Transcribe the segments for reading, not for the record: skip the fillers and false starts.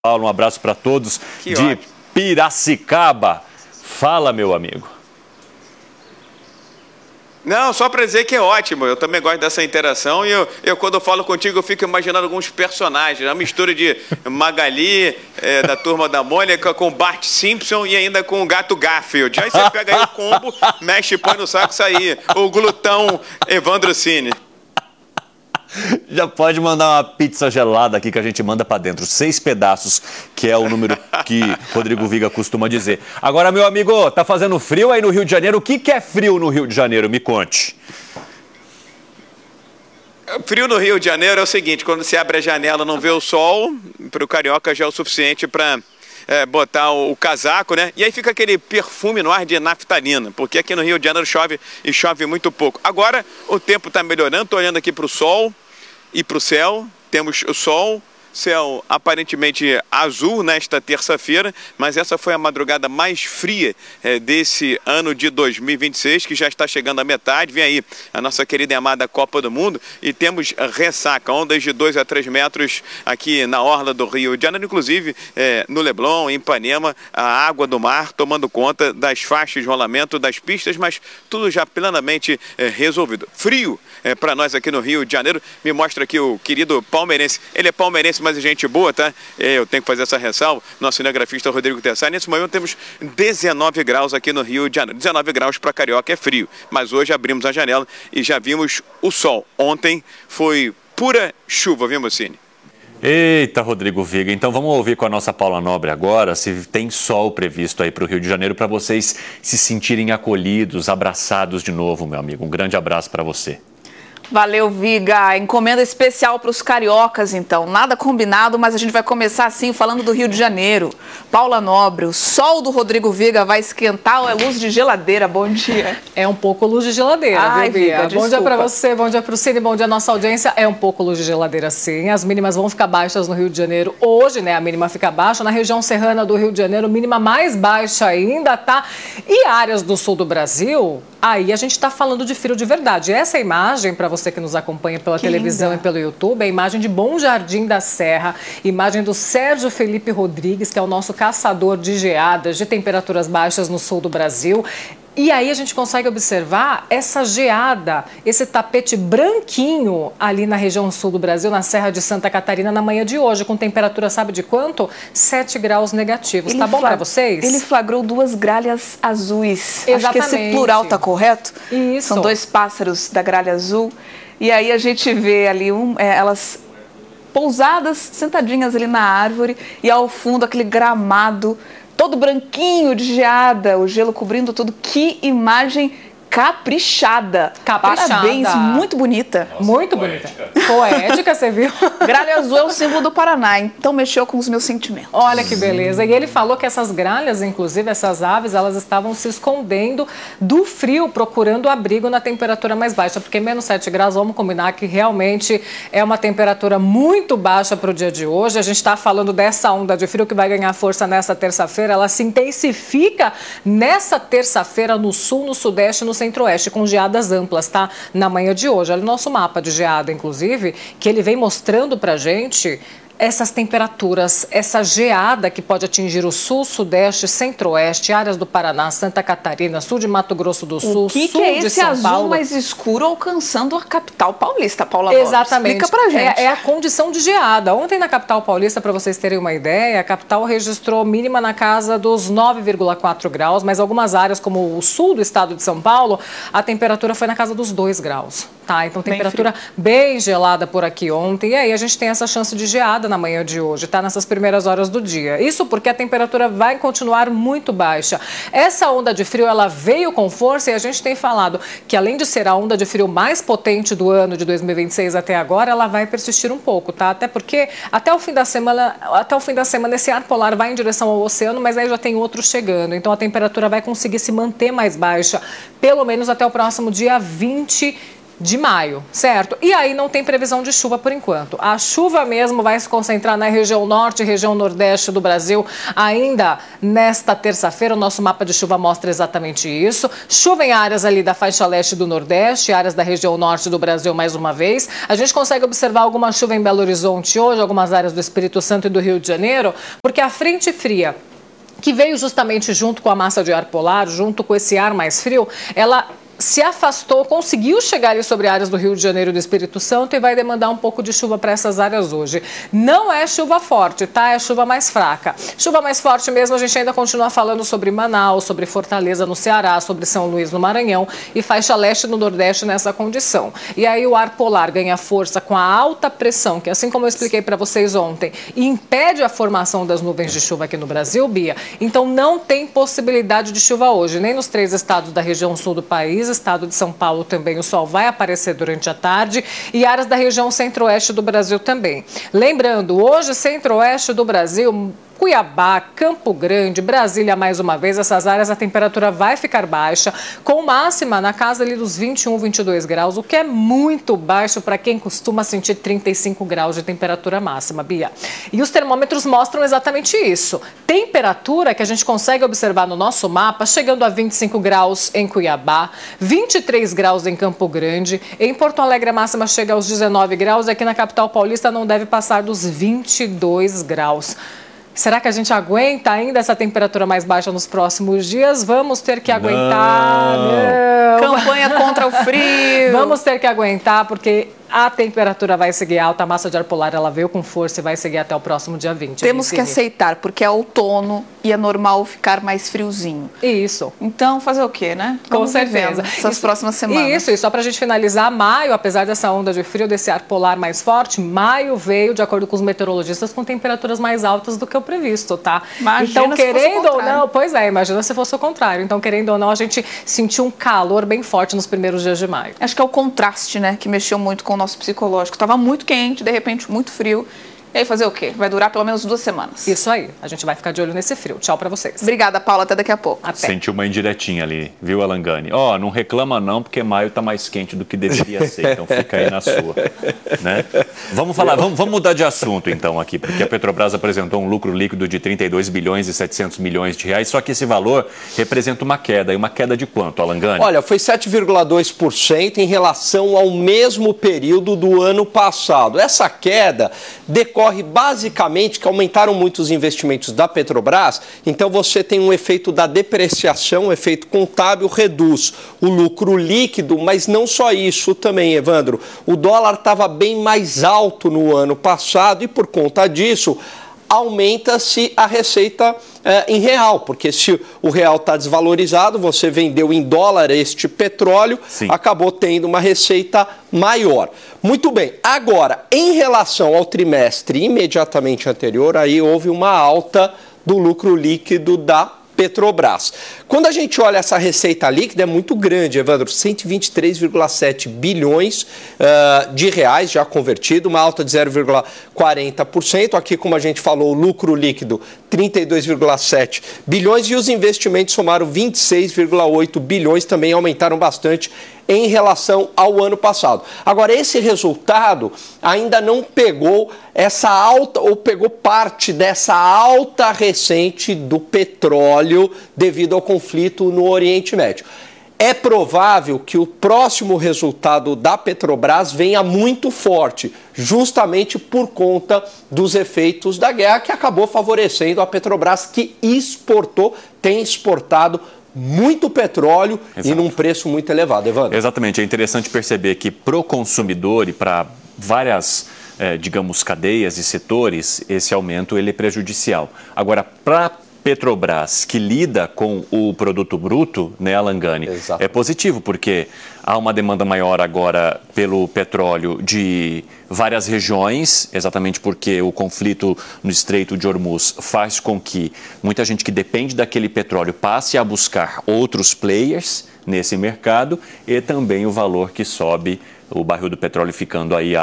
Paulo, um abraço para todos Que de ótimo. Piracicaba. Fala, meu amigo. Não, só para dizer que é ótimo, eu também gosto dessa interação e eu quando eu falo contigo eu fico imaginando alguns personagens, a mistura de Magali, da Turma da Mônica, com Bart Simpson e ainda com o Gato Garfield. Aí você pega aí o combo, mexe, põe no saco e sai aí, o glutão Evandro Cine. Já pode mandar uma pizza gelada aqui que a gente manda para dentro. 6 pedaços, que é o número que Rodrigo Viga costuma dizer. Agora, meu amigo, tá fazendo frio aí no Rio de Janeiro? O que é frio no Rio de Janeiro? Me conte. Frio no Rio de Janeiro é o seguinte, quando você abre a janela não vê o sol, para o carioca já é o suficiente para botar o casaco, né? E aí fica aquele perfume no ar de naftalina, porque aqui no Rio de Janeiro chove e chove muito pouco. Agora o tempo está melhorando, estou olhando aqui para o sol e para o céu, temos o sol, céu aparentemente azul nesta terça-feira, mas essa foi a madrugada mais fria desse ano de 2026, que já está chegando à metade. Vem aí a nossa querida e amada Copa do Mundo e temos ressaca, ondas de 2 a 3 metros aqui na orla do Rio de Janeiro, inclusive no Leblon, em Ipanema, a água do mar tomando conta das faixas de rolamento das pistas, mas tudo já plenamente resolvido. Frio para nós aqui no Rio de Janeiro. Me mostra aqui o querido palmeirense, ele é palmeirense, mas é gente boa, tá? Eu tenho que fazer essa ressalva. Nosso cinegrafista Rodrigo Tessari. Nesse momento temos 19 graus aqui no Rio de Janeiro. 19 graus para carioca é frio, mas hoje abrimos a janela e já vimos o sol. Ontem foi pura chuva, viu, Mocine? Eita, Rodrigo Viga. Então vamos ouvir com a nossa Paula Nobre agora se tem sol previsto aí para o Rio de Janeiro para vocês se sentirem acolhidos, abraçados de novo, meu amigo. Um grande abraço para você. Valeu, Viga. Encomenda especial para os cariocas, então. Nada combinado, mas a gente vai começar assim, falando do Rio de Janeiro. Paula Nobre, o sol do Rodrigo Viga vai esquentar ou é luz de geladeira? Bom dia. É um pouco luz de geladeira, viu, Viga? Bom dia para você, bom dia para o Cine, bom dia à nossa audiência. É um pouco luz de geladeira, sim. As mínimas vão ficar baixas no Rio de Janeiro hoje, né? A mínima fica baixa. Na região serrana do Rio de Janeiro, mínima mais baixa ainda, tá? E áreas do sul do Brasil, aí a gente está falando de frio de verdade. Essa imagem, para você que nos acompanha pela televisão e pelo YouTube, é a imagem de Bom Jardim da Serra, imagem do Sérgio Felipe Rodrigues, que é o nosso caçador de geadas, de temperaturas baixas no sul do Brasil. E aí a gente consegue observar essa geada, esse tapete branquinho ali na região sul do Brasil, na Serra de Santa Catarina, na manhã de hoje, com temperatura, sabe de quanto? 7 graus negativos. Tá bom para vocês? Ele flagrou 2 gralhas azuis. Exatamente. Acho que esse plural tá correto? Isso. São 2 pássaros da gralha azul. E aí a gente vê ali elas pousadas, sentadinhas ali na árvore, e ao fundo aquele gramado todo branquinho de geada, o gelo cobrindo tudo. Que imagem caprichada. Parabéns, muito bonita. Nossa, muito bonita. Poética, você viu? Gralha azul é o símbolo do Paraná, então mexeu com os meus sentimentos. Olha que beleza. E ele falou que essas gralhas, inclusive essas aves, elas estavam se escondendo do frio, procurando abrigo na temperatura mais baixa, porque menos 7 graus, vamos combinar que realmente é uma temperatura muito baixa para o dia de hoje. A gente está falando dessa onda de frio que vai ganhar força nessa terça-feira. Ela se intensifica nessa terça-feira no sul, no sudeste, no centro-oeste, com geadas amplas, tá? Na manhã de hoje. Olha o nosso mapa de geada, inclusive, que ele vem mostrando pra gente essas temperaturas, essa geada que pode atingir o sul, sudeste, centro-oeste, áreas do Paraná, Santa Catarina, sul de Mato Grosso do Sul, sul de São Paulo. O que é esse azul mais escuro alcançando a capital paulista, Paula? Exatamente. Explica pra gente. É a condição de geada. Ontem na capital paulista, para vocês terem uma ideia, a capital registrou mínima na casa dos 9,4 graus, mas algumas áreas, como o sul do estado de São Paulo, a temperatura foi na casa dos 2 graus. Tá? Então, temperatura bem gelada por aqui ontem. E aí a gente tem essa chance de geada na manhã de hoje, tá? Nessas primeiras horas do dia. Isso porque a temperatura vai continuar muito baixa. Essa onda de frio, ela veio com força e a gente tem falado que, além de ser a onda de frio mais potente do ano de 2026 até agora, ela vai persistir um pouco, tá? Até porque até o fim da semana esse ar polar vai em direção ao oceano, mas aí já tem outro chegando. Então a temperatura vai conseguir se manter mais baixa, pelo menos até o próximo dia 20 de maio, certo? E aí não tem previsão de chuva por enquanto. A chuva mesmo vai se concentrar na região norte e região nordeste do Brasil ainda nesta terça-feira. O nosso mapa de chuva mostra exatamente isso. Chuva em áreas ali da faixa leste do nordeste, áreas da região norte do Brasil mais uma vez. A gente consegue observar alguma chuva em Belo Horizonte hoje, algumas áreas do Espírito Santo e do Rio de Janeiro, porque a frente fria que veio justamente junto com a massa de ar polar, junto com esse ar mais frio, ela se afastou, conseguiu chegar ali sobre áreas do Rio de Janeiro e do Espírito Santo e vai demandar um pouco de chuva para essas áreas hoje. Não é chuva forte, tá? É chuva mais fraca. Chuva mais forte mesmo, a gente ainda continua falando sobre Manaus, sobre Fortaleza no Ceará, sobre São Luís no Maranhão e faixa leste no Nordeste nessa condição. E aí o ar polar ganha força com a alta pressão, que assim como eu expliquei para vocês ontem, impede a formação das nuvens de chuva aqui no Brasil, Bia. Então não tem possibilidade de chuva hoje, nem nos 3 estados da região sul do país. Estado de São Paulo também o sol vai aparecer durante a tarde e áreas da região centro-oeste do Brasil também. Lembrando, hoje centro-oeste do Brasil, Cuiabá, Campo Grande, Brasília, mais uma vez, essas áreas a temperatura vai ficar baixa, com máxima na casa ali dos 21, 22 graus, o que é muito baixo para quem costuma sentir 35 graus de temperatura máxima, Bia. E os termômetros mostram exatamente isso. Temperatura que a gente consegue observar no nosso mapa, chegando a 25 graus em Cuiabá, 23 graus em Campo Grande, em Porto Alegre a máxima chega aos 19 graus, e aqui na capital paulista não deve passar dos 22 graus. Será que a gente aguenta ainda essa temperatura mais baixa nos próximos dias? Vamos ter que aguentar. Não. Campanha contra o frio. Vamos ter que aguentar, porque a temperatura vai seguir alta, a massa de ar polar ela veio com força e vai seguir até o próximo dia 20. Temos que aceitar, porque é outono e é normal ficar mais friozinho. Isso. Então, fazer o quê, né? Com certeza. Essas próximas semanas. Isso, e só para a gente finalizar, maio, apesar dessa onda de frio, desse ar polar mais forte, maio veio, de acordo com os meteorologistas, com temperaturas mais altas do que o previsto, tá? Imagina então, querendo ou não, pois é, imagina se fosse o contrário. Então, querendo ou não, a gente sentiu um calor bem forte nos primeiros dias de maio. Acho que é o contraste, né, que mexeu muito com o nosso psicológico. Estava muito quente, de repente muito frio. E aí fazer o quê? Vai durar pelo menos 2 semanas. Isso aí. A gente vai ficar de olho nesse frio. Tchau pra vocês. Obrigada, Paula. Até daqui a pouco. Até. Sentiu uma indiretinha ali, viu, Alangani? Ó, não reclama não, porque maio tá mais quente do que deveria ser. Então fica aí na sua, né? Vamos falar, vamos mudar de assunto então aqui, porque a Petrobras apresentou um lucro líquido de 32 bilhões e 700 milhões de reais, só que esse valor representa uma queda. E uma queda de quanto, Alangani? Olha, foi 7,2% em relação ao mesmo período do ano passado. Essa queda decorre basicamente que aumentaram muito os investimentos da Petrobras, então você tem um efeito da depreciação, um efeito contábil, reduz o lucro líquido, mas não só isso também, Evandro. O dólar estava bem mais alto no ano passado e por conta disso aumenta-se a receita em real, porque se o real está desvalorizado, você vendeu em dólar este petróleo, sim, acabou tendo uma receita maior. Muito bem, agora, em relação ao trimestre imediatamente anterior, aí houve uma alta do lucro líquido da Petrobras. Quando a gente olha essa receita líquida, é muito grande, Evandro, 123,7 bilhões de reais já convertido, uma alta de 0,40%. Aqui, como a gente falou, o lucro líquido 32,7 bilhões e os investimentos somaram 26,8 bilhões, também aumentaram bastante em relação ao ano passado. Agora, esse resultado ainda não pegou essa alta, ou pegou parte dessa alta recente do petróleo devido ao conflito no Oriente Médio. É provável que o próximo resultado da Petrobras venha muito forte, justamente por conta dos efeitos da guerra, que acabou favorecendo a Petrobras, que tem exportado muito petróleo. Exato. E num preço muito elevado, Evandro. Exatamente, é interessante perceber que para o consumidor e para várias, digamos, cadeias e setores, esse aumento ele é prejudicial. Agora, para Petrobras, que lida com o produto bruto, né, Alangani, é positivo, porque há uma demanda maior agora pelo petróleo de várias regiões, exatamente porque o conflito no Estreito de Hormuz faz com que muita gente que depende daquele petróleo passe a buscar outros players nesse mercado, e também o valor que sobe, o barril do petróleo ficando aí a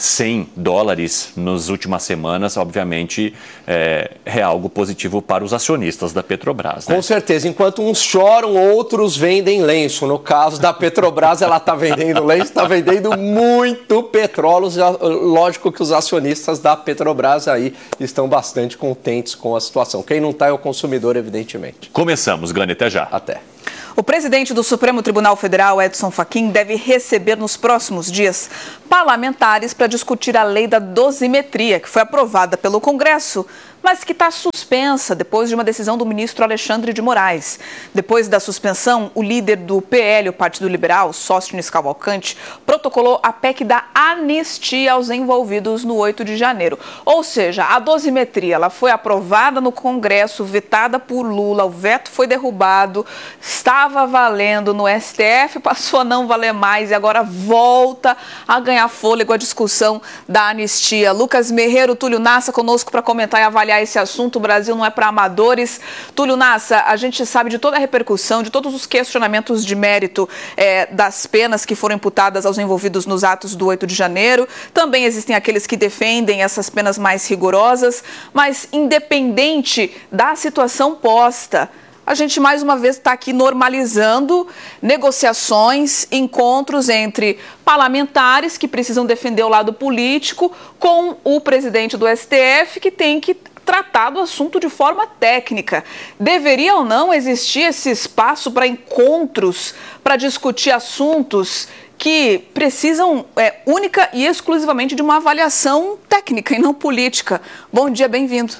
$100 nas últimas semanas, obviamente, é algo positivo para os acionistas da Petrobras, né? Com certeza. Enquanto uns choram, outros vendem lenço. No caso da Petrobras, ela está vendendo lenço, está vendendo muito petróleo. Lógico que os acionistas da Petrobras aí estão bastante contentes com a situação. Quem não está é o consumidor, evidentemente. Começamos, Glani, até já. Até. O presidente do Supremo Tribunal Federal, Edson Fachin, deve receber nos próximos dias parlamentares para discutir a lei da dosimetria, que foi aprovada pelo Congresso, mas que está suspensa depois de uma decisão do ministro Alexandre de Moraes. Depois da suspensão, o líder do PL, o Partido Liberal, Sóstenes Cavalcante, protocolou a PEC da anistia aos envolvidos no 8 de janeiro. Ou seja, a dosimetria ela foi aprovada no Congresso, vetada por Lula, o veto foi derrubado, estava valendo no STF, passou a não valer mais e agora volta a ganhar fôlego a discussão da anistia. Lucas Merreiro, Túlio Nassa conosco para comentar e avaliar esse assunto. O Brasil não é para amadores. Túlio Nassa, a gente sabe de toda a repercussão, de todos os questionamentos de mérito das penas que foram imputadas aos envolvidos nos atos do 8 de janeiro. Também existem aqueles que defendem essas penas mais rigorosas, mas independente da situação posta, a gente mais uma vez está aqui normalizando negociações, encontros entre parlamentares que precisam defender o lado político com o presidente do STF que tem que tratar do assunto de forma técnica. Deveria ou não existir esse espaço para encontros, para discutir assuntos que precisam única e exclusivamente de uma avaliação técnica e não política? Bom dia, bem-vindo.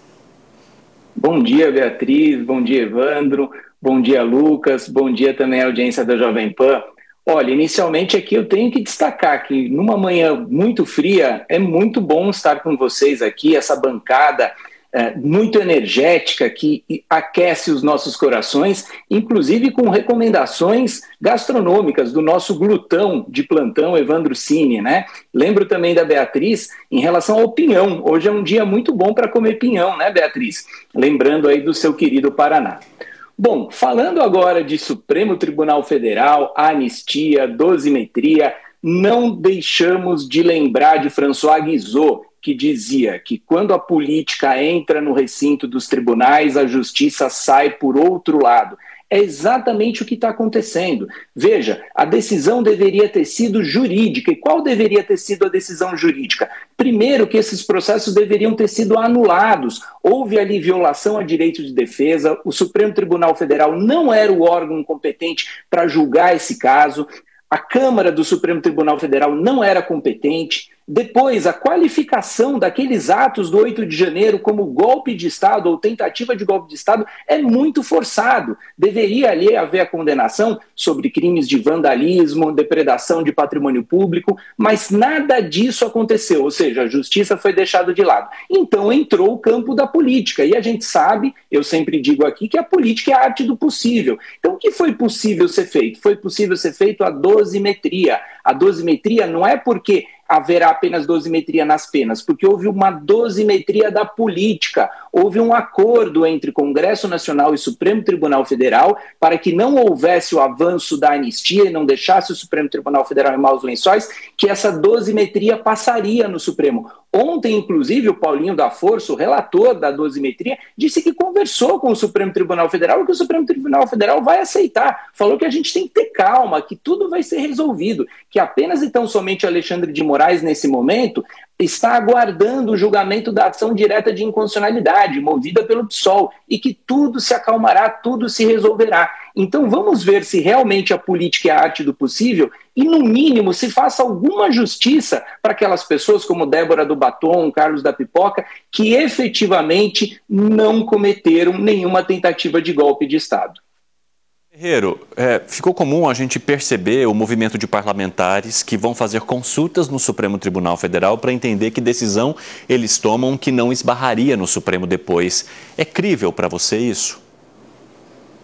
Bom dia, Beatriz, bom dia, Evandro, bom dia, Lucas, bom dia também à audiência da Jovem Pan. Olha, inicialmente aqui eu tenho que destacar que numa manhã muito fria é muito bom estar com vocês aqui, essa bancada muito energética que aquece os nossos corações, inclusive com recomendações gastronômicas do nosso glutão de plantão, Evandro Cine, né? Lembro também da Beatriz em relação ao pinhão. Hoje é um dia muito bom para comer pinhão, né, Beatriz? Lembrando aí do seu querido Paraná. Bom, falando agora de Supremo Tribunal Federal, anistia, dosimetria, não deixamos de lembrar de François Guizot, que dizia que quando a política entra no recinto dos tribunais, a justiça sai por outro lado. É exatamente o que está acontecendo. Veja, a decisão deveria ter sido jurídica. E qual deveria ter sido a decisão jurídica? Primeiro, que esses processos deveriam ter sido anulados. Houve ali violação a direito de defesa, o Supremo Tribunal Federal não era o órgão competente para julgar esse caso, a Câmara do Supremo Tribunal Federal não era competente. Depois, a qualificação daqueles atos do 8 de janeiro como golpe de Estado ou tentativa de golpe de Estado é muito forçado. Deveria ali haver a condenação sobre crimes de vandalismo, depredação de patrimônio público, mas nada disso aconteceu, ou seja, a justiça foi deixada de lado. Então entrou o campo da política, e a gente sabe, eu sempre digo aqui, que a política é a arte do possível. Então o que foi possível ser feito? Foi possível ser feito a dosimetria. A dosimetria não é porque haverá apenas dosimetria nas penas, porque houve uma dosimetria da política, houve um acordo entre Congresso Nacional e Supremo Tribunal Federal para que não houvesse o avanço da anistia e não deixasse o Supremo Tribunal Federal em maus lençóis, que essa dosimetria passaria no Supremo. Ontem, inclusive, o Paulinho da Força, o relator da dosimetria, disse que conversou com o Supremo Tribunal Federal e que o Supremo Tribunal Federal vai aceitar. Falou que a gente tem que ter calma, que tudo vai ser resolvido, que apenas e tão somente Alexandre de Moraes, nesse momento, está aguardando o julgamento da ação direta de inconstitucionalidade, movida pelo PSOL, e que tudo se acalmará, tudo se resolverá. Então vamos ver se realmente a política é a arte do possível e, no mínimo, se faça alguma justiça para aquelas pessoas como Débora do Batom, Carlos da Pipoca, que efetivamente não cometeram nenhuma tentativa de golpe de Estado. Herreiro, ficou comum a gente perceber o movimento de parlamentares que vão fazer consultas no Supremo Tribunal Federal para entender que decisão eles tomam que não esbarraria no Supremo depois. É crível para você isso?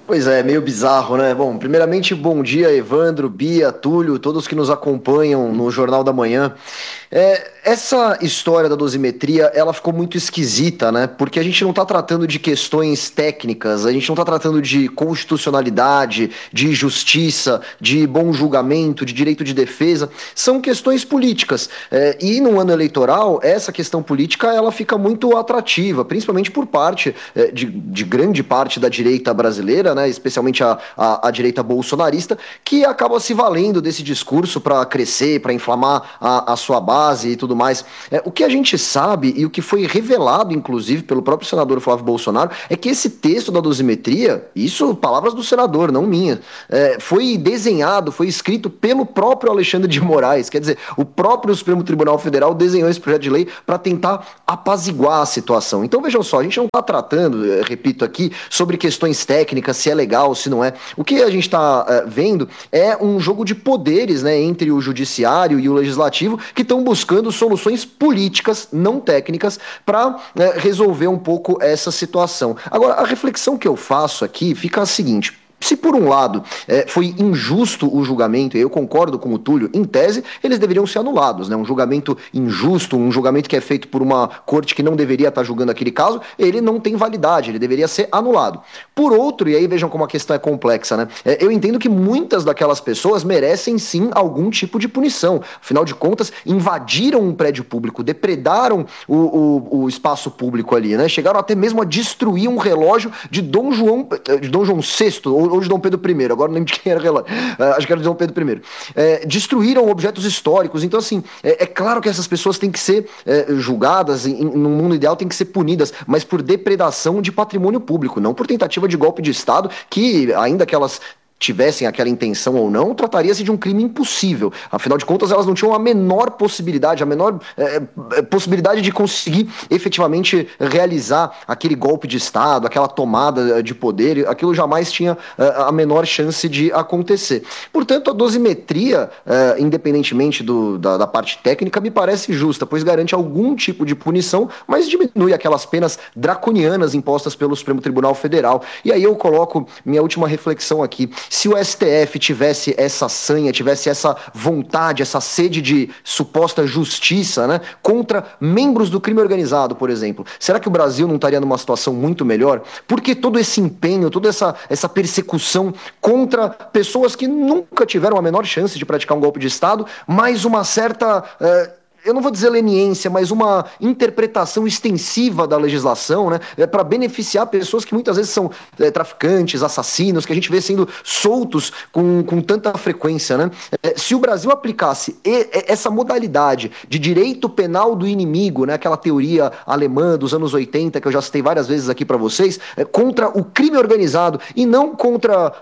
Pois é, meio bizarro, né? Bom, primeiramente, bom dia, Evandro, Bia, Túlio, todos que nos acompanham no Jornal da Manhã. Essa história da dosimetria, ela ficou muito esquisita, né? Porque a gente não está tratando de questões técnicas, a gente não está tratando de constitucionalidade, de justiça, de bom julgamento, de direito de defesa. São questões políticas. E no ano eleitoral, essa questão política, ela fica muito atrativa, principalmente por parte de grande parte da direita brasileira, né? Especialmente a direita bolsonarista, que acaba se valendo desse discurso para crescer, para inflamar a sua base e tudo mais. O que a gente sabe e o que foi revelado, inclusive, pelo próprio senador Flávio Bolsonaro, é que esse texto da dosimetria, isso, palavras do senador, não minha, foi desenhado, foi escrito pelo próprio Alexandre de Moraes. Quer dizer, o próprio Supremo Tribunal Federal desenhou esse projeto de lei para tentar apaziguar a situação. Então, vejam só, a gente não está tratando, repito aqui, sobre questões técnicas, se é legal, se não é. O que a gente está vendo é um jogo de poderes, né, entre o judiciário e o legislativo, que estão buscando soluções políticas, não técnicas, para resolver um pouco essa situação. Agora, a reflexão que eu faço aqui fica a seguinte: se por um lado foi injusto o julgamento, e eu concordo com o Túlio, em tese, eles deveriam ser anulados, né? Um julgamento injusto, um julgamento que é feito por uma corte que não deveria estar julgando aquele caso, ele não tem validade, ele deveria ser anulado. Por outro, e aí vejam como a questão é complexa, né? Eu entendo que muitas daquelas pessoas merecem sim algum tipo de punição. Afinal de contas, invadiram um prédio público, depredaram o espaço público ali, né? Chegaram até mesmo a destruir um relógio de Dom João VI, ou de Dom Pedro I, agora não lembro de quem era o relógio, acho que era de Dom Pedro I. Destruíram objetos históricos, então assim, é claro que essas pessoas têm que ser julgadas, no mundo ideal têm que ser punidas, mas por depredação de patrimônio público, não por tentativa de golpe de Estado, que ainda que elas tivessem aquela intenção ou não, trataria-se de um crime impossível. Afinal de contas, elas não tinham a menor possibilidade, possibilidade de conseguir efetivamente realizar aquele golpe de Estado, aquela tomada de poder, aquilo jamais tinha a menor chance de acontecer. Portanto, a dosimetria, independentemente da parte técnica, me parece justa, pois garante algum tipo de punição, mas diminui aquelas penas draconianas impostas pelo Supremo Tribunal Federal. E aí eu coloco minha última reflexão aqui. Se o STF tivesse essa sanha, tivesse essa vontade, essa sede de suposta justiça, né, contra membros do crime organizado, por exemplo, será que o Brasil não estaria numa situação muito melhor? Porque todo esse empenho, toda essa persecução contra pessoas que nunca tiveram a menor chance de praticar um golpe de Estado, mais uma certa... eu não vou dizer leniência, mas uma interpretação extensiva da legislação, né, para beneficiar pessoas que muitas vezes são traficantes, assassinos, que a gente vê sendo soltos com tanta frequência, né? Se o Brasil aplicasse essa modalidade de direito penal do inimigo, né, aquela teoria alemã dos anos 80, que eu já citei várias vezes aqui para vocês, contra o crime organizado e não contra...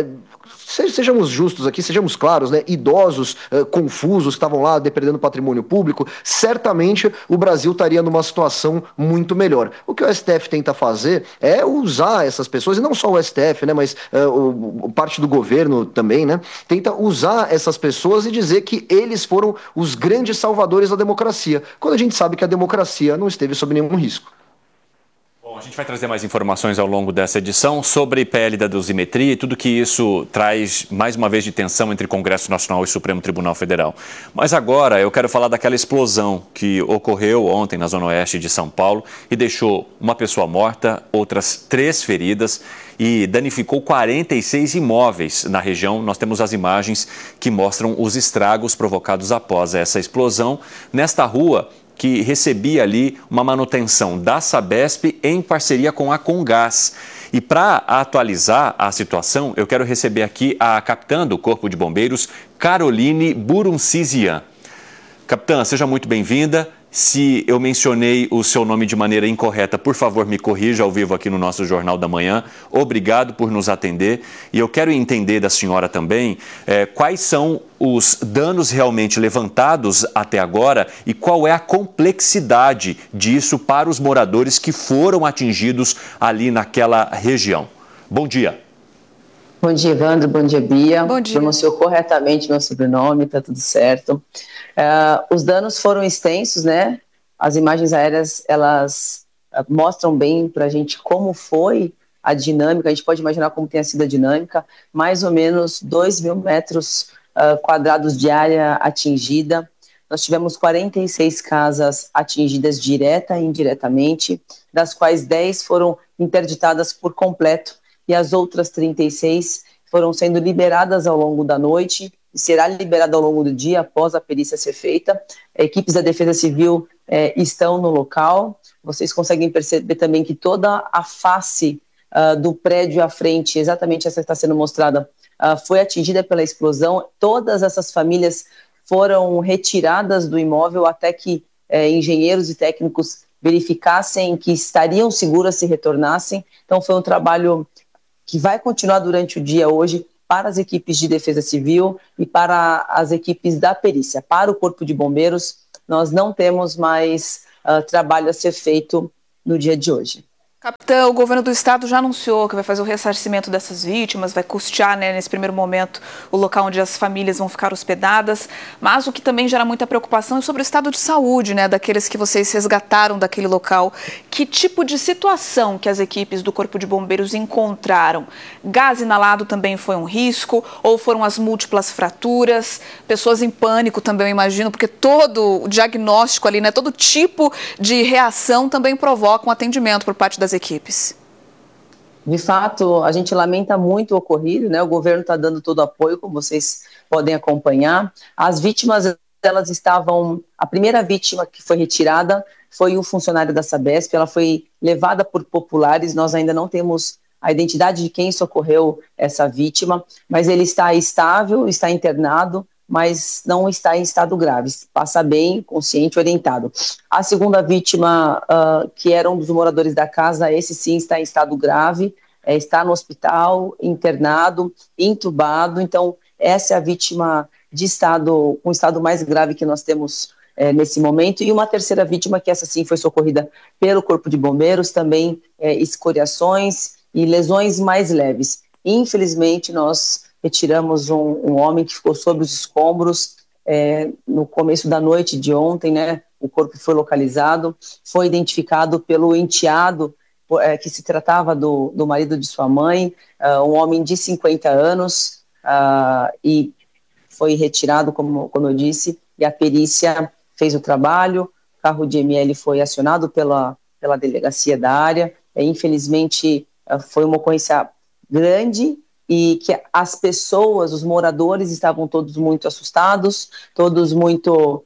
sejamos justos aqui, sejamos claros, né? Idosos confusos que estavam lá depredando patrimônio público, certamente o Brasil estaria numa situação muito melhor. O que o STF tenta fazer é usar essas pessoas, e não só o STF, né? Mas parte do governo também, né? Tenta usar essas pessoas e dizer que eles foram os grandes salvadores da democracia, quando a gente sabe que a democracia não esteve sob nenhum risco. Bom, a gente vai trazer mais informações ao longo dessa edição sobre PL da dosimetria e tudo que isso traz, mais uma vez, de tensão entre Congresso Nacional e Supremo Tribunal Federal. Mas agora eu quero falar daquela explosão que ocorreu ontem na Zona Oeste de São Paulo e deixou uma pessoa morta, outras 3 feridas e danificou 46 imóveis na região. Nós temos as imagens que mostram os estragos provocados após essa explosão nesta rua, que recebia ali uma manutenção da Sabesp em parceria com a Comgás. E para atualizar a situação, eu quero receber aqui a capitã do Corpo de Bombeiros, Caroline Buruncizian. Capitã, seja muito bem-vinda. Se eu mencionei o seu nome de maneira incorreta, por favor, me corrija ao vivo aqui no nosso Jornal da Manhã. Obrigado por nos atender. E eu quero entender da senhora também quais são os danos realmente levantados até agora e qual é a complexidade disso para os moradores que foram atingidos ali naquela região. Bom dia. Bom dia, Evandro. Bom dia, Bia. Bom dia. Pronunciou corretamente meu sobrenome, está tudo certo. Os danos foram extensos, né? As imagens aéreas, elas mostram bem para a gente como foi a dinâmica, a gente pode imaginar como tenha sido a dinâmica, mais ou menos 2.000 metros quadrados de área atingida. Nós tivemos 46 casas atingidas direta e indiretamente, das quais 10 foram interditadas por completo e as outras 36 foram sendo liberadas ao longo da noite e será liberada ao longo do dia após a perícia ser feita. Equipes da Defesa Civil estão no local. Vocês conseguem perceber também que toda a face do prédio à frente, exatamente essa que está sendo mostrada, foi atingida pela explosão. Todas essas famílias foram retiradas do imóvel até que engenheiros e técnicos verificassem que estariam seguras se retornassem. Então foi um trabalho que vai continuar durante o dia hoje para as equipes de defesa civil e para as equipes da perícia. Para o Corpo de Bombeiros, nós não temos mais trabalho a ser feito no dia de hoje. Capitão, o governo do estado já anunciou que vai fazer o ressarcimento dessas vítimas, vai custear, né, nesse primeiro momento, o local onde as famílias vão ficar hospedadas, mas o que também gera muita preocupação é sobre o estado de saúde, né, daqueles que vocês resgataram daquele local. Que tipo de situação que as equipes do Corpo de Bombeiros encontraram? Gás inalado também foi um risco? Ou foram as múltiplas fraturas? Pessoas em pânico também, eu imagino, porque todo o diagnóstico ali, né, todo tipo de reação também provoca um atendimento por parte das equipes. De fato, a gente lamenta muito o ocorrido, né? O governo está dando todo o apoio, como vocês podem acompanhar. As vítimas, elas estavam... A primeira vítima que foi retirada foi um funcionário da Sabesp, ela foi levada por populares, nós ainda não temos a identidade de quem socorreu essa vítima, mas ele está estável, está internado, mas não está em estado grave, passa bem, consciente, orientado. A segunda vítima, que era um dos moradores da casa, esse sim está em estado grave, está no hospital, internado, entubado. Então, essa é a vítima de estado, com estado mais grave que nós temos nesse momento. E uma terceira vítima, que essa sim foi socorrida pelo Corpo de Bombeiros, também escoriações e lesões mais leves. Infelizmente, nós retiramos um homem que ficou sobre os escombros no começo da noite de ontem, né? O corpo foi localizado, foi identificado pelo enteado, que se tratava do marido de sua mãe, um homem de 50 anos, e foi retirado, como eu disse, e a perícia fez o trabalho, o carro de ML foi acionado pela delegacia da área, infelizmente foi uma ocorrência grande, e que as pessoas, os moradores, estavam todos muito assustados, todos muito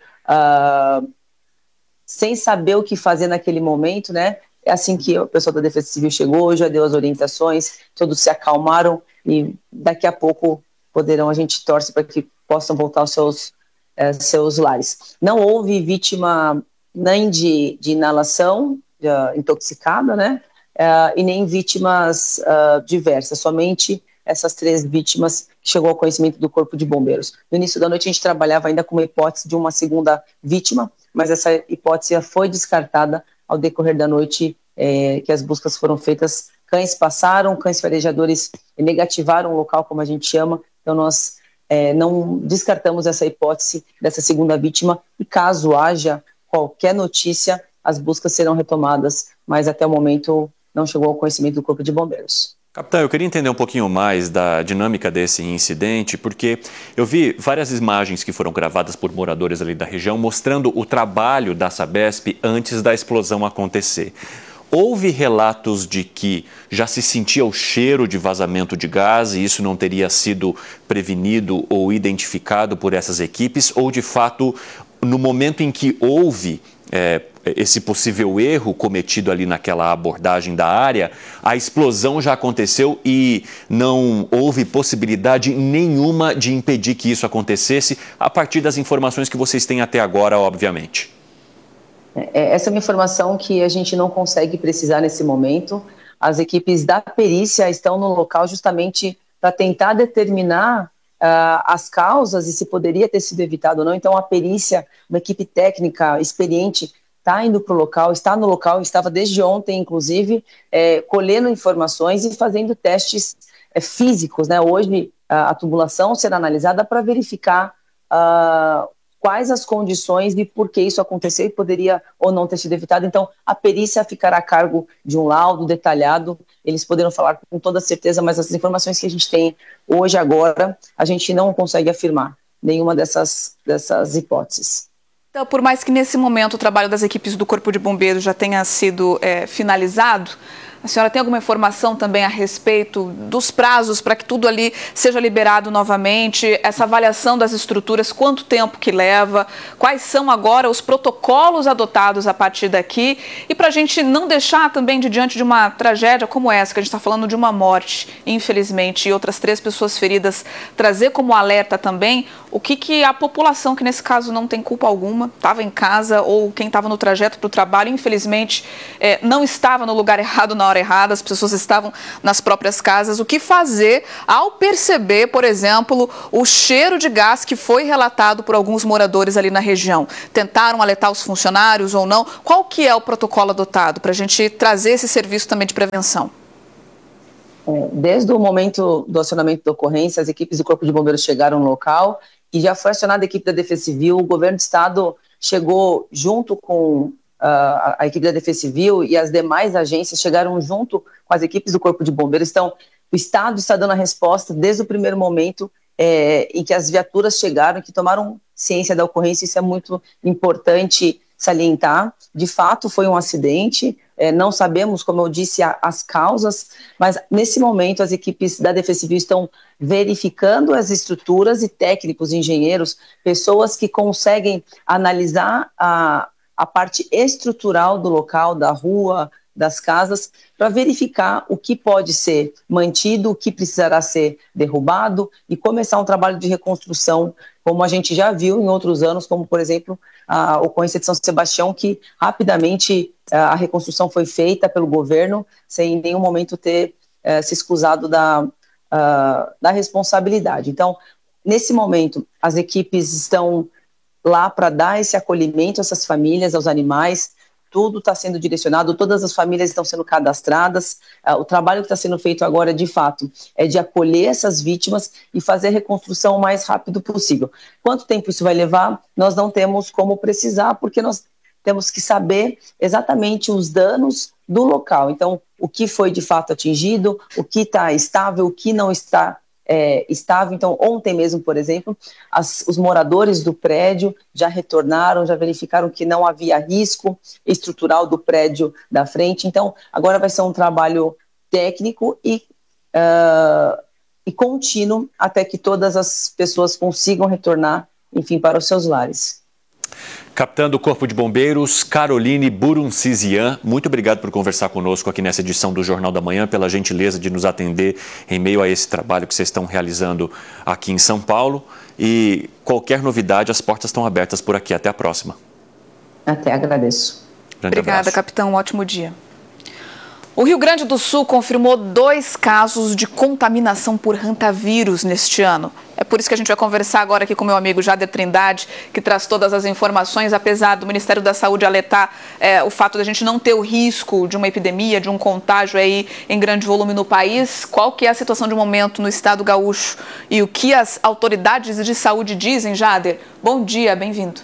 sem saber o que fazer naquele momento, né? É assim que o pessoal da Defesa Civil chegou, já deu as orientações, todos se acalmaram e daqui a pouco a gente torce para que possam voltar aos seus lares. Não houve vítima nem de inalação intoxicada, né? E nem vítimas diversas, somente essas 3 vítimas que chegou ao conhecimento do Corpo de Bombeiros. No início da noite a gente trabalhava ainda com uma hipótese de uma segunda vítima, mas essa hipótese foi descartada ao decorrer da noite, que as buscas foram feitas. Cães passaram, cães farejadores negativaram o local, como a gente chama, então nós não descartamos essa hipótese dessa segunda vítima, e caso haja qualquer notícia, as buscas serão retomadas, mas até o momento não chegou ao conhecimento do Corpo de Bombeiros. Capitão, eu queria entender um pouquinho mais da dinâmica desse incidente, porque eu vi várias imagens que foram gravadas por moradores ali da região mostrando o trabalho da Sabesp antes da explosão acontecer. Houve relatos de que já se sentia o cheiro de vazamento de gás e isso não teria sido prevenido ou identificado por essas equipes, ou de fato, no momento em que houve esse possível erro cometido ali naquela abordagem da área, a explosão já aconteceu e não houve possibilidade nenhuma de impedir que isso acontecesse, a partir das informações que vocês têm até agora, obviamente. Essa é uma informação que a gente não consegue precisar nesse momento. As equipes da perícia estão no local justamente para tentar determinar as causas e se poderia ter sido evitado ou não. Então a perícia, uma equipe técnica experiente, está indo para o local, está no local, estava desde ontem, inclusive, colhendo informações e fazendo testes físicos, né? Hoje a tubulação será analisada para verificar quais as condições e por que isso aconteceu e poderia ou não ter sido evitado. Então, a perícia ficará a cargo de um laudo detalhado, eles poderão falar com toda certeza, mas as informações que a gente tem hoje, agora, a gente não consegue afirmar nenhuma dessas hipóteses. Então, por mais que nesse momento o trabalho das equipes do Corpo de Bombeiros já tenha sido finalizado, a senhora tem alguma informação também a respeito dos prazos para que tudo ali seja liberado novamente? Essa avaliação das estruturas, quanto tempo que leva? Quais são agora os protocolos adotados a partir daqui? E para a gente não deixar também diante de uma tragédia como essa, que a gente está falando de uma morte, infelizmente, e outras 3 pessoas feridas, trazer como alerta também o que a população, que nesse caso não tem culpa alguma, estava em casa ou quem estava no trajeto para o trabalho, infelizmente, não estava no lugar errado na hora errada, as pessoas estavam nas próprias casas. O que fazer ao perceber, por exemplo, o cheiro de gás que foi relatado por alguns moradores ali na região? Tentaram alertar os funcionários ou não? Qual que é o protocolo adotado para a gente trazer esse serviço também de prevenção? Desde o momento do acionamento da ocorrência, as equipes do Corpo de Bombeiros chegaram no local e já foi acionada a equipe da Defesa Civil. O governo do estado chegou junto com a equipe da Defesa Civil e as demais agências chegaram junto com as equipes do Corpo de Bombeiros. Então, o Estado está dando a resposta desde o primeiro momento em que as viaturas chegaram, que tomaram ciência da ocorrência. Isso é muito importante salientar. De fato, foi um acidente. Não sabemos, como eu disse, as causas, mas nesse momento as equipes da Defesa Civil estão verificando as estruturas e técnicos, engenheiros, pessoas que conseguem analisar a parte estrutural do local, da rua, das casas, para verificar o que pode ser mantido, o que precisará ser derrubado e começar um trabalho de reconstrução, como a gente já viu em outros anos, como, por exemplo, a ocorrência de São Sebastião, que rapidamente a reconstrução foi feita pelo governo, sem em nenhum momento ter se escusado da responsabilidade. Então, nesse momento, as equipes estão lá para dar esse acolhimento a essas famílias, aos animais. Tudo está sendo direcionado, todas as famílias estão sendo cadastradas. O trabalho que está sendo feito agora, de fato, é de acolher essas vítimas e fazer a reconstrução o mais rápido possível. Quanto tempo isso vai levar? Nós não temos como precisar, porque nós temos que saber exatamente os danos do local. Então, o que foi de fato atingido, o que está estável, o que não está estável. Então, ontem mesmo, por exemplo, os moradores do prédio já retornaram, já verificaram que não havia risco estrutural do prédio da frente. Então, agora vai ser um trabalho técnico e contínuo até que todas as pessoas consigam retornar, enfim, para os seus lares. Capitã do Corpo de Bombeiros, Caroline Buruncizian, muito obrigado por conversar conosco aqui nessa edição do Jornal da Manhã, pela gentileza de nos atender em meio a esse trabalho que vocês estão realizando aqui em São Paulo. E qualquer novidade, as portas estão abertas por aqui. Até a próxima. Até, agradeço. Obrigada, capitão. Um ótimo dia. O Rio Grande do Sul confirmou 2 casos de contaminação por hantavírus neste ano. É por isso que a gente vai conversar agora aqui com meu amigo Jader Trindade, que traz todas as informações, apesar do Ministério da Saúde alertar o fato de a gente não ter o risco de uma epidemia, de um contágio aí em grande volume no país. Qual que é a situação de momento no estado gaúcho e o que as autoridades de saúde dizem, Jader? Bom dia, bem-vindo.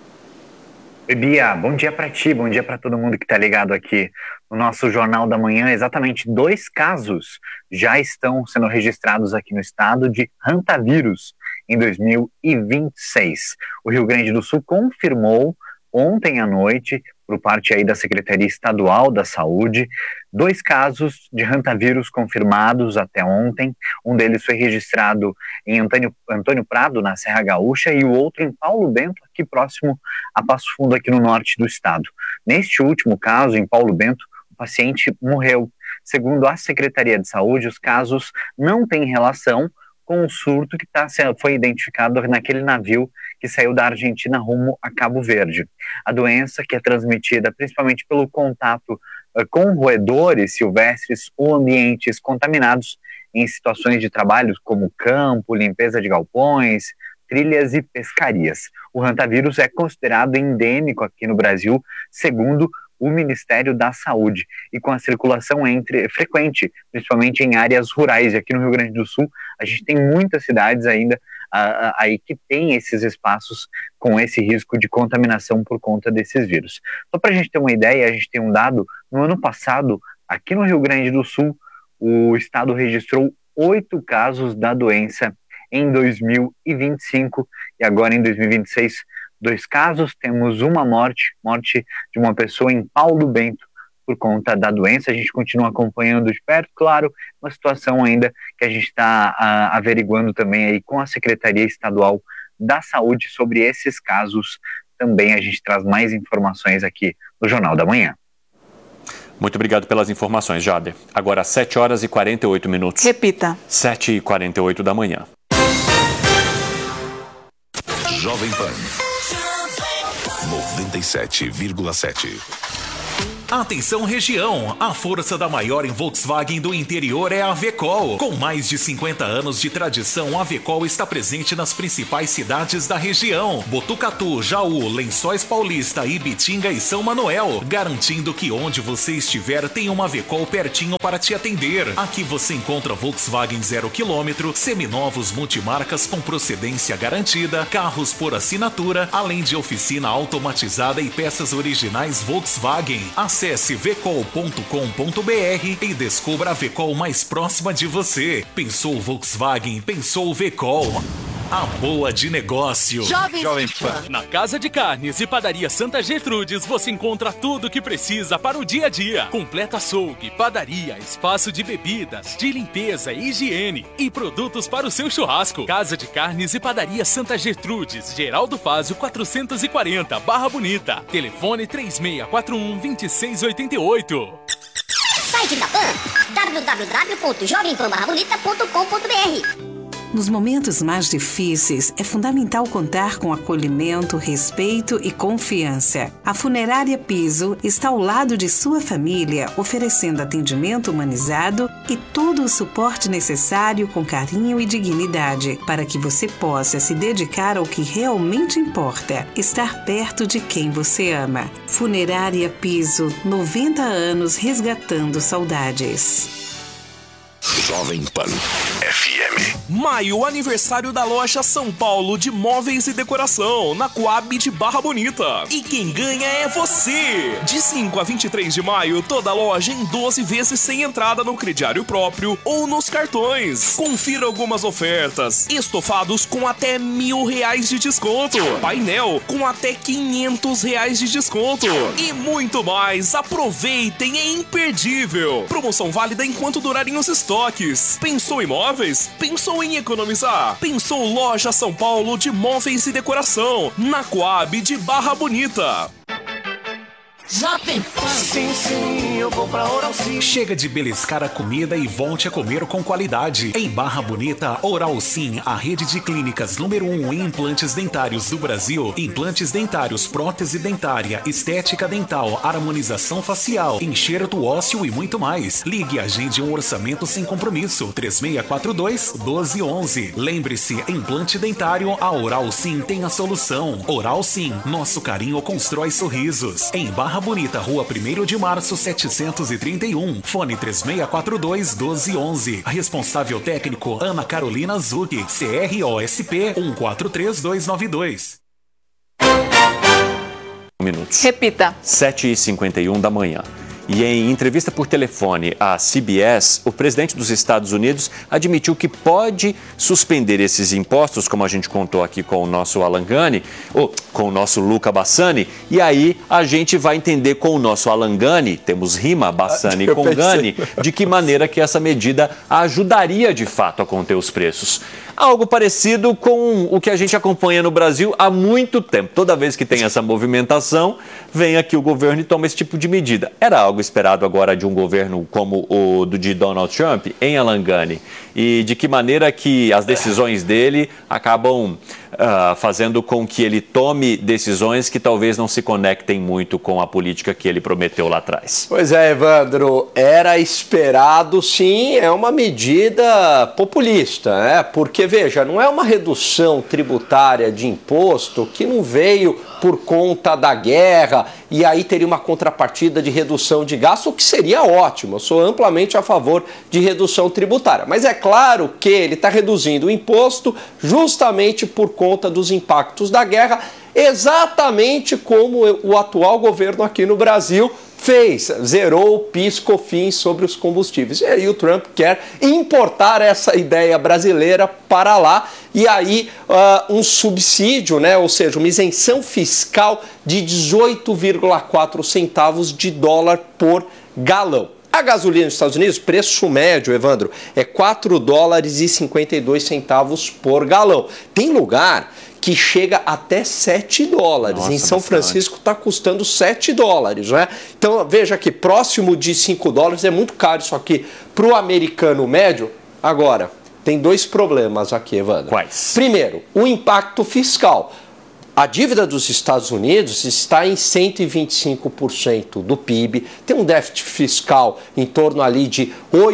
Oi, Bia, bom dia para ti, bom dia para todo mundo que está ligado aqui no nosso Jornal da Manhã. Exatamente 2 casos já estão sendo registrados aqui no estado de hantavírus em 2026. O Rio Grande do Sul confirmou ontem à noite, por parte aí da Secretaria Estadual da Saúde, 2 casos de hantavírus confirmados até ontem. Um deles foi registrado em Antônio Prado, na Serra Gaúcha, e o outro em Paulo Bento, aqui próximo a Passo Fundo, aqui no norte do estado. Neste último caso, em Paulo Bento, o paciente morreu. Segundo a Secretaria de Saúde, os casos não têm relação com o surto que foi identificado naquele navio que saiu da Argentina rumo a Cabo Verde. A doença, que é transmitida principalmente pelo contato com roedores silvestres ou ambientes contaminados em situações de trabalho como campo, limpeza de galpões, trilhas e pescarias. O hantavírus é considerado endêmico aqui no Brasil, segundo o Ministério da Saúde, e com a circulação frequente, principalmente em áreas rurais. E aqui no Rio Grande do Sul, a gente tem muitas cidades ainda aí que tem esses espaços com esse risco de contaminação por conta desses vírus. Só para a gente ter uma ideia, a gente tem um dado, no ano passado, aqui no Rio Grande do Sul, o estado registrou 8 casos da doença em 2025 e agora em 2026, 2 casos, temos uma morte de uma pessoa em Paulo Bento por conta da doença. A gente continua acompanhando de perto, claro, uma situação ainda que a gente está averiguando também aí com a Secretaria Estadual da Saúde sobre esses casos. Também a gente traz mais informações aqui no Jornal da Manhã. Muito obrigado pelas informações, Jader. Agora 7 horas e 48 minutos. Repita. 7h48 da manhã. Jovem Pan 97,7. Atenção região, a força da maior em Volkswagen do interior é a Vecol. Com mais de 50 anos de tradição, a Vecol está presente nas principais cidades da região: Botucatu, Jaú, Lençóis Paulista, Ibitinga e São Manuel, garantindo que onde você estiver tem uma Vecol pertinho para te atender. Aqui você encontra Volkswagen 0 km, seminovos multimarcas com procedência garantida, carros por assinatura, além de oficina automatizada e peças originais Volkswagen. Acesse vecol.com.br e descubra a Vecol mais próxima de você. Pensou Volkswagen, pensou Vecol. A boa de negócio. Jovem Pan. Na Casa de Carnes e Padaria Santa Gertrudes você encontra tudo o que precisa para o dia a dia. Completa açougue, padaria, espaço de bebidas, de limpeza e higiene e produtos para o seu churrasco. Casa de Carnes e Padaria Santa Gertrudes, Geraldo Fázio 440, Barra Bonita. Telefone 3641-2688. Site da Pan, www.jovempanbarrabonita.com.br. Nos momentos mais difíceis, é fundamental contar com acolhimento, respeito e confiança. A Funerária Piso está ao lado de sua família, oferecendo atendimento humanizado e todo o suporte necessário com carinho e dignidade, para que você possa se dedicar ao que realmente importa, estar perto de quem você ama. Funerária Piso, 90 anos resgatando saudades. Jovem Pan FM. Maio, aniversário da loja São Paulo de Móveis e Decoração, na Coab de Barra Bonita. E quem ganha é você! De 5 a 23 de maio, toda loja em 12 vezes sem entrada no crediário próprio ou nos cartões. Confira algumas ofertas. Estofados com até R$1.000 de desconto. Painel com até R$500 de desconto. E muito mais. Aproveitem, é imperdível. Promoção válida enquanto durarem os estoques. Pensou em móveis? Pensou em economizar? Pensou Loja São Paulo de Móveis e Decoração, na Coab de Barra Bonita. Jovem Pan. Sim, eu vou pra Oral Sim. Chega de beliscar a comida e volte a comer com qualidade. Em Barra Bonita, Oral Sim, a rede de clínicas número 1 em implantes dentários do Brasil. Implantes dentários, prótese dentária, estética dental, harmonização facial, enxerto ósseo e muito mais. Ligue e agende um orçamento sem compromisso. 3642-1211. Lembre-se, implante dentário, a Oral Sim tem a solução. Oral Sim, nosso carinho constrói sorrisos. Em Barra Bonita, Rua 1º de Março, 731. Fone 3642-1211. Responsável técnico Ana Carolina Zucchi. CROSP 143292. Minutos. Repita. 7h51 da manhã. E em entrevista por telefone à CBS, o presidente dos Estados Unidos admitiu que pode suspender esses impostos, como a gente contou aqui com o nosso Alan Gani, ou com o nosso Luca Bassani, e aí a gente vai entender com o nosso Alan Gani, temos rima Bassani com Gani, de que maneira que essa medida ajudaria de fato a conter os preços. Algo parecido com o que a gente acompanha no Brasil há muito tempo. Toda vez que tem essa movimentação, vem aqui o governo e toma esse tipo de medida. Era algo esperado agora de um governo como o de Donald Trump, em Alan Gani? E de que maneira que as decisões dele acabam fazendo com que ele tome decisões que talvez não se conectem muito com a política que ele prometeu lá atrás. Pois é, Evandro, era esperado, sim, é uma medida populista, né? Porque, veja, não é uma redução tributária de imposto que não veio por conta da guerra e aí teria uma contrapartida de redução de gasto, o que seria ótimo. Eu sou amplamente a favor de redução tributária. Mas é claro que ele está reduzindo o imposto justamente por conta dos impactos da guerra, exatamente como o atual governo aqui no Brasil fez, zerou o PIS/COFINS sobre os combustíveis. E aí o Trump quer importar essa ideia brasileira para lá e aí um subsídio, né, ou seja, uma isenção fiscal de 18,4 centavos de dólar por galão. A gasolina nos Estados Unidos, preço médio, Evandro, é 4 dólares e 52 centavos por galão. Tem lugar que chega até 7 dólares. Nossa, em São bastante. Francisco está custando 7 dólares, né? Então, veja que próximo de 5 dólares é muito caro isso aqui para o americano médio. Agora, tem dois problemas aqui, Evandro. Quais? Primeiro, o impacto fiscal. A dívida dos Estados Unidos está em 125% do PIB, tem um déficit fiscal em torno ali de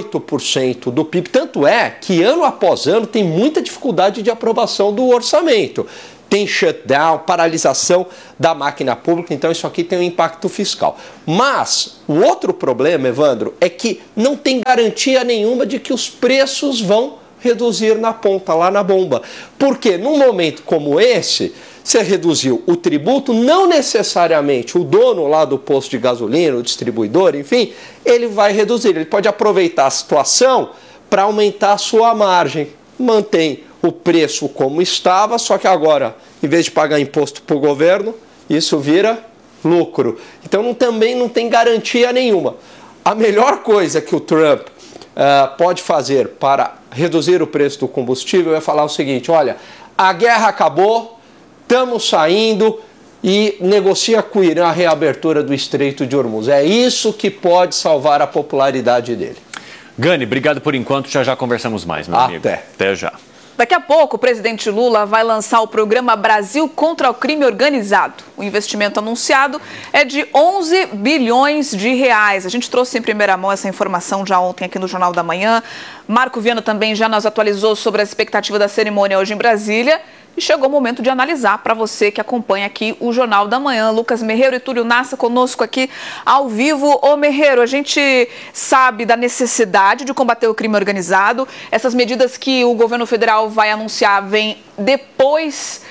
8% do PIB, tanto é que ano após ano tem muita dificuldade de aprovação do orçamento. Tem shutdown, paralisação da máquina pública, então isso aqui tem um impacto fiscal. Mas o outro problema, Evandro, é que não tem garantia nenhuma de que os preços vão reduzir na ponta, lá na bomba. Porque num momento como esse, você reduziu o tributo, não necessariamente o dono lá do posto de gasolina, o distribuidor, enfim, ele vai reduzir. Ele pode aproveitar a situação para aumentar a sua margem. Mantém o preço como estava, só que agora, em vez de pagar imposto para o governo, isso vira lucro. Então também não tem garantia nenhuma. A melhor coisa que o Trump pode fazer para reduzir o preço do combustível é falar o seguinte: olha, a guerra acabou, estamos saindo e negocia com o Irã a reabertura do Estreito de Hormuz. É isso que pode salvar a popularidade dele. Gani, obrigado por enquanto, já conversamos mais, meu amigo. Até já. Daqui a pouco, o presidente Lula vai lançar o programa Brasil contra o Crime Organizado. O investimento anunciado é de 11 bilhões de reais. A gente trouxe em primeira mão essa informação já ontem aqui no Jornal da Manhã. Marco Viana também já nos atualizou sobre a expectativa da cerimônia hoje em Brasília. E chegou o momento de analisar para você que acompanha aqui o Jornal da Manhã. Lucas Merreiro e Túlio Nassa conosco aqui ao vivo. Ô Merreiro, a gente sabe da necessidade de combater o crime organizado. Essas medidas que o governo federal vai anunciar vêm depois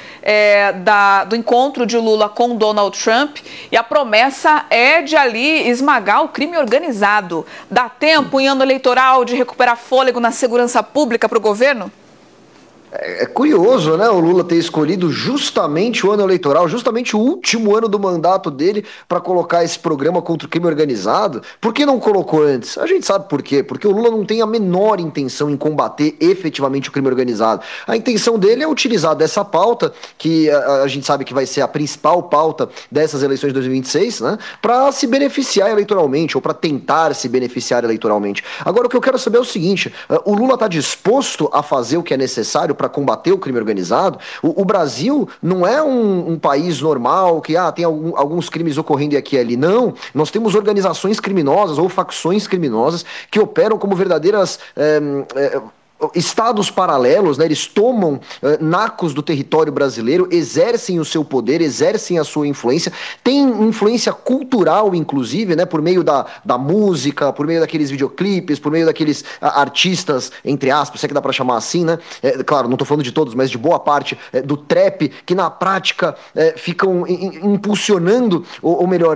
do encontro de Lula com Donald Trump. E a promessa é de ali esmagar o crime organizado. Dá tempo em ano eleitoral de recuperar fôlego na segurança pública para o governo? É curioso, né, o Lula ter escolhido justamente o ano eleitoral, justamente o último ano do mandato dele para colocar esse programa contra o crime organizado. Por que não colocou antes? A gente sabe por quê. Porque o Lula não tem a menor intenção em combater efetivamente o crime organizado. A intenção dele é utilizar dessa pauta, que a gente sabe que vai ser a principal pauta dessas eleições de 2026, né, para se beneficiar eleitoralmente, ou para tentar se beneficiar eleitoralmente. Agora, o que eu quero saber é o seguinte: o Lula está disposto a fazer o que é necessário para combater o crime organizado? O Brasil não é um país normal que tem alguns crimes ocorrendo aqui e ali. Não, nós temos organizações criminosas ou facções criminosas que operam como verdadeiras estados paralelos, né? Eles tomam nacos do território brasileiro, exercem o seu poder, exercem a sua influência, tem influência cultural, inclusive, né? Por meio da música, por meio daqueles videoclipes, por meio daqueles artistas, entre aspas, se é que dá pra chamar assim, né? Claro, não tô falando de todos, mas de boa parte do trap, que na prática ficam impulsionando, ou melhor,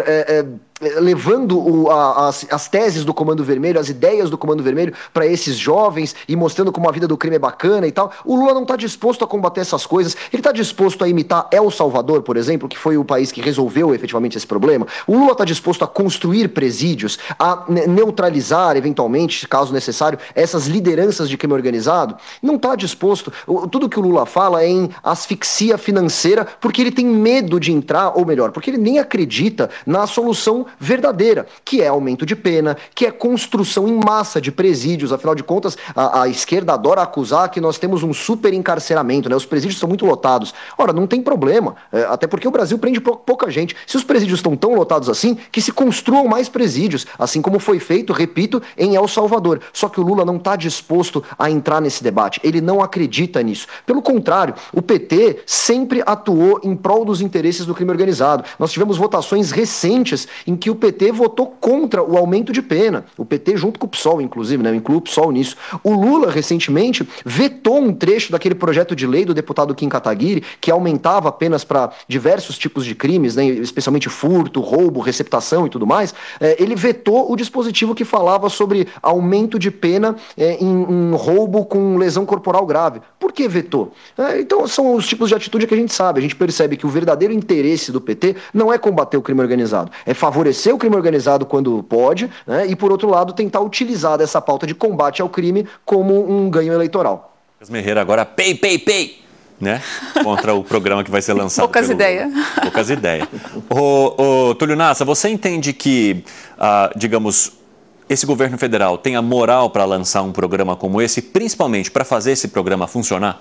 levando as teses do Comando Vermelho, as ideias do Comando Vermelho para esses jovens e mostrando como a vida do crime é bacana e tal. O Lula não está disposto a combater essas coisas. Ele está disposto a imitar El Salvador, por exemplo, que foi o país que resolveu efetivamente esse problema. O Lula está disposto a construir presídios, a neutralizar, eventualmente, caso necessário, essas lideranças de crime organizado. Não está disposto. Tudo que o Lula fala é em asfixia financeira, porque ele tem medo de entrar, ou melhor, porque ele nem acredita na solução solução verdadeira, que é aumento de pena, que é construção em massa de presídios. Afinal de contas, a esquerda adora acusar que nós temos um super encarceramento, né? Os presídios são muito lotados. Ora, não tem problema, até porque o Brasil prende pouca gente. Se os presídios estão tão lotados assim, que se construam mais presídios, assim como foi feito, repito, em El Salvador. Só que o Lula não está disposto a entrar nesse debate, ele não acredita nisso. Pelo contrário, o PT sempre atuou em prol dos interesses do crime organizado. Nós tivemos votações recentes em que o PT votou contra o aumento de pena. O PT junto com o PSOL, inclusive, né? Eu incluo o PSOL nisso. O Lula, recentemente, vetou um trecho daquele projeto de lei do deputado Kim Kataguiri, que aumentava apenas para diversos tipos de crimes, né? Especialmente furto, roubo, receptação e tudo mais. Ele vetou o dispositivo que falava sobre aumento de pena em roubo com lesão corporal grave. Por que vetou? Então são os tipos de atitude que a gente sabe. A gente percebe que o verdadeiro interesse do PT não é combater o crime organizado, é favorecer o crime organizado quando pode, né? E por outro lado tentar utilizar dessa pauta de combate ao crime como um ganho eleitoral. Merreira agora pay, né? Contra o programa que vai ser lançado. Poucas ideias. Poucas ideias. Ô, Túlio Nassa, você entende que, digamos, esse governo federal tem a moral para lançar um programa como esse, principalmente para fazer esse programa funcionar?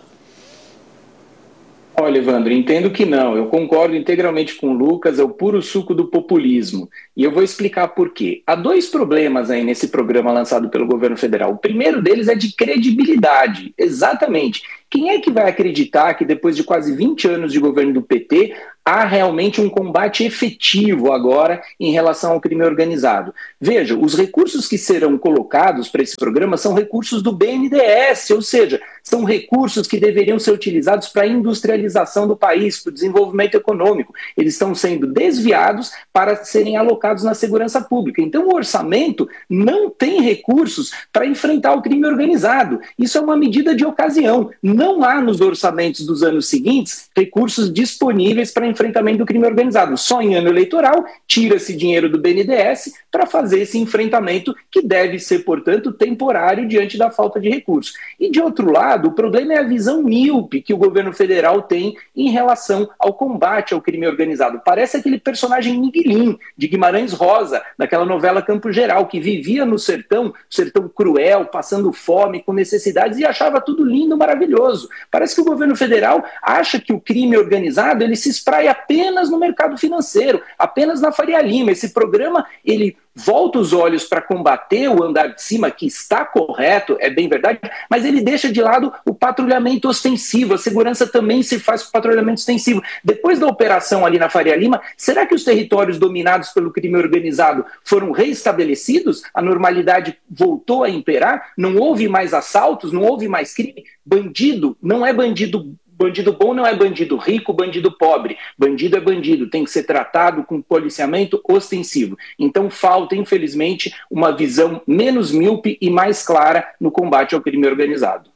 Olha, Evandro, entendo que não. Eu concordo integralmente com o Lucas, é o puro suco do populismo. E eu vou explicar por quê. Há dois problemas aí nesse programa lançado pelo governo federal. O primeiro deles é de credibilidade. Exatamente. Quem é que vai acreditar que depois de quase 20 anos de governo do PT, há realmente um combate efetivo agora em relação ao crime organizado? Veja, os recursos que serão colocados para esse programa são recursos do BNDES, ou seja, são recursos que deveriam ser utilizados para a industrialização do país, para o desenvolvimento econômico. Eles estão sendo desviados para serem alocados na segurança pública. Então o orçamento não tem recursos para enfrentar o crime organizado. Isso é uma medida de ocasião. Não há nos orçamentos dos anos seguintes recursos disponíveis para enfrentamento do crime organizado. Só em ano eleitoral tira-se dinheiro do BNDES para fazer esse enfrentamento que deve ser, portanto, temporário diante da falta de recursos. E de outro lado, o problema é a visão míope que o governo federal tem em relação ao combate ao crime organizado. Parece aquele personagem Miguelim, de Guimarães Rosa, daquela novela Campo Geral, que vivia no sertão cruel, passando fome, com necessidades, e achava tudo lindo, maravilhoso. Parece que o governo federal acha que o crime organizado ele se espraia apenas no mercado financeiro, apenas na Faria Lima. Esse programa, ele volta os olhos para combater o andar de cima, que está correto, é bem verdade, mas ele deixa de lado o patrulhamento ostensivo. A segurança também se faz com patrulhamento ostensivo. Depois da operação ali na Faria Lima, será que os territórios dominados pelo crime organizado foram reestabelecidos? A normalidade voltou a imperar? Não houve mais assaltos? Não houve mais crime? Bandido não é bandido. Bandido bom não é bandido rico, bandido pobre. Bandido é bandido, tem que ser tratado com policiamento ostensivo. Então falta, infelizmente, uma visão menos míope e mais clara no combate ao crime organizado.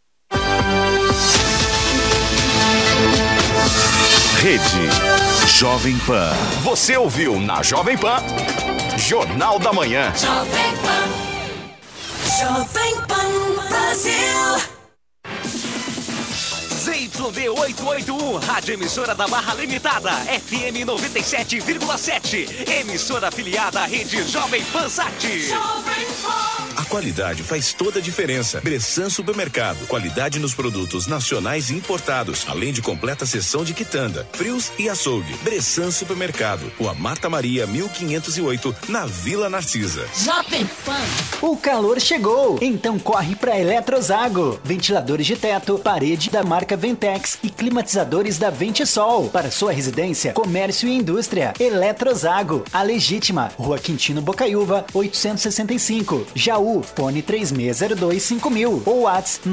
Rede Jovem Pan. Você ouviu na Jovem Pan, Jornal da Manhã. Jovem Pan. Jovem Pan Brasil. ZYD881, rádio emissora da Barra Limitada, FM 97,7, emissora afiliada à rede Jovem Pan Sat. A qualidade faz toda a diferença. Bressan Supermercado, qualidade nos produtos nacionais e importados, além de completa seção de quitanda, frios e açougue. Bressan Supermercado, Rua Marta Maria, 1508, na Vila Narcisa. Jovem Pan. O calor chegou, então corre pra Eletrozago. Ventiladores de teto, parede da marca Ventex e climatizadores da Ventisol. Para sua residência, comércio e indústria. Eletrozago, a legítima. Rua Quintino Bocaiúva, 865. Jaú, fone 36025000 ou WhatsApp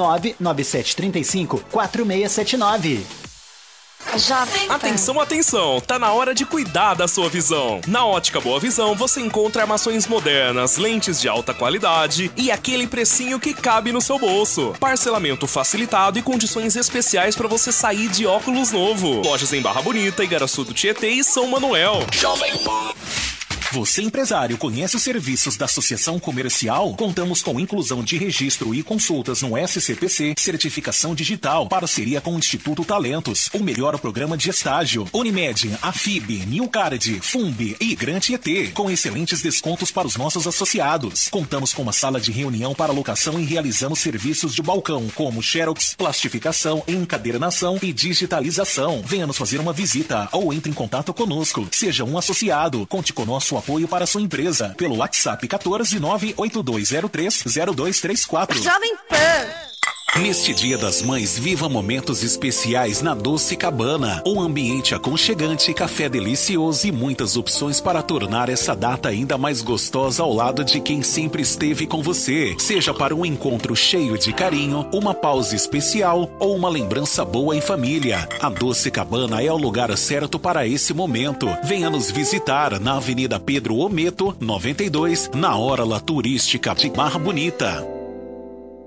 997354679. Atenção, atenção! Tá na hora de cuidar da sua visão. Na Ótica Boa Visão você encontra armações modernas, lentes de alta qualidade e aquele precinho que cabe no seu bolso. Parcelamento facilitado e condições especiais para você sair de óculos novo. Lojas em Barra Bonita, Igaraçu do Tietê e São Manuel. Jovem Pan. Você, empresário, conhece os serviços da Associação Comercial? Contamos com inclusão de registro e consultas no SCPC, certificação digital, parceria com o Instituto Talentos, o melhor programa de estágio, Unimed, Afib, Newcard, Fumbi e Grant ET, com excelentes descontos para os nossos associados. Contamos com uma sala de reunião para locação e realizamos serviços de balcão, como xerox, plastificação, encadernação e digitalização. Venha nos fazer uma visita ou entre em contato conosco. Seja um associado. Conte com nosso apoio para a sua empresa pelo WhatsApp 14 98203 0234. Jovem Pan. Neste Dia das Mães, viva momentos especiais na Doce Cabana. Um ambiente aconchegante, café delicioso e muitas opções para tornar essa data ainda mais gostosa ao lado de quem sempre esteve com você. Seja para um encontro cheio de carinho, uma pausa especial ou uma lembrança boa em família. A Doce Cabana é o lugar certo para esse momento. Venha nos visitar na Avenida Pedro Ometo, 92, na Orla Turística de Barra Bonita.